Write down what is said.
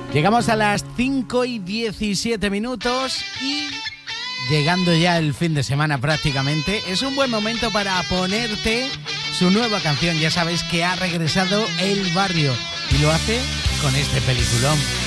Llegamos a las 5:17 y llegando ya el fin de semana prácticamente, es un buen momento para ponerte su nueva canción. Ya sabéis que ha regresado El Barrio y lo hace con este peliculón.